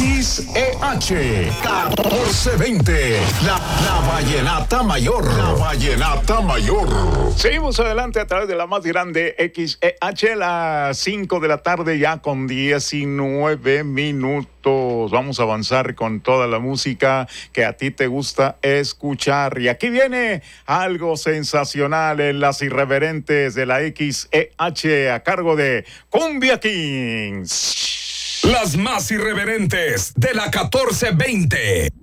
XEH 1420, la Vallenata Mayor. La Vallenata Mayor. Seguimos adelante a través de la más grande XEH, las 5 de la tarde ya con 19 minutos. Vamos a avanzar con toda la música que a ti te gusta escuchar. Y aquí viene algo sensacional en las irreverentes de la XEH a cargo de Cumbia Kings. Las más irreverentes de la 1420.